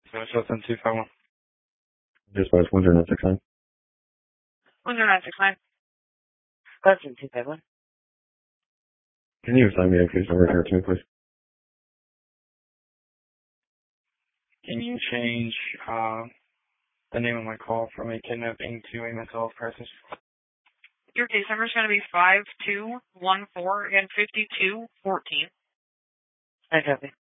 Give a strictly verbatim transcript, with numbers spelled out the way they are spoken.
So it's less than two five one. Dispatch one zero nine six nine. one zero nine six nine. Less than two five one. Can you assign me a case number here to me, please? Can you change uh, the name of my call from a kidnapping to a mental health crisis? Your case number is going to be five two one four and fifty-two fourteen. I copy.